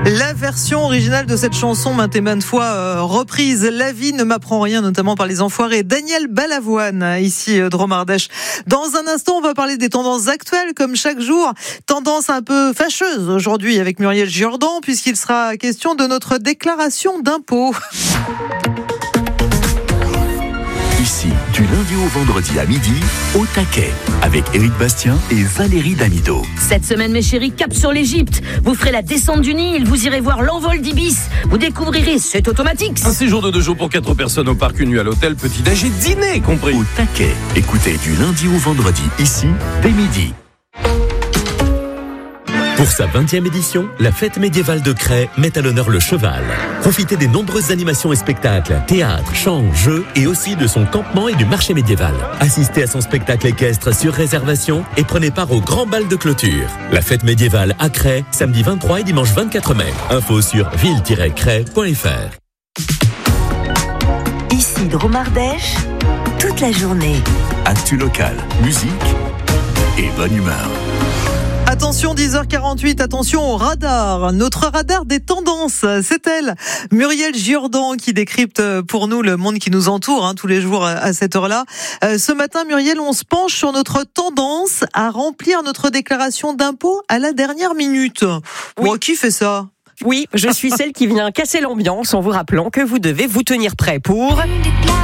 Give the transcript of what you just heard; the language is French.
La version originale de cette chanson, maintes et maintes fois reprise, La vie ne m'apprend rien, notamment par les Enfoirés. Daniel Balavoine, ici Drôme Ardèche. Dans un instant, on va parler des tendances actuelles, comme chaque jour. Tendance un peu fâcheuse aujourd'hui avec Muriel Jourdan, puisqu'il sera question de notre déclaration d'impôt. Ici, du lundi au vendredi à midi, au taquet, avec Éric Bastien et Valérie Damido. Cette semaine, mes chéris, cap sur l'Égypte. Vous ferez la descente du Nil, vous irez voir l'envol d'Ibis. Vous découvrirez, c'est automatique. Un séjour de 2 jours pour 4 personnes au parc, une nuit à l'hôtel, petit-déj et dîner compris. Au taquet, écoutez du lundi au vendredi, ici, dès midi. Pour sa 20e édition, la fête médiévale de Cray met à l'honneur le cheval. Profitez des nombreuses animations et spectacles, théâtre, chants, jeux et aussi de son campement et du marché médiéval. Assistez à son spectacle équestre sur réservation et prenez part au grand bal de clôture. La fête médiévale à Cray, samedi 23 et dimanche 24 mai. Info sur ville-cray.fr. Ici Drôme Ardèche, toute la journée. Actu local, musique et bonne humeur. Attention, 10h48, attention au radar. Notre radar des tendances, c'est elle, Muriel Jourdan, qui décrypte pour nous le monde qui nous entoure tous les jours à cette heure-là. Ce matin, Muriel, on se penche sur notre tendance à remplir notre déclaration d'impôt à la dernière minute. Oui. Oh, qui fait ça ? Oui, je suis celle qui vient casser l'ambiance en vous rappelant que vous devez vous tenir prêt pour...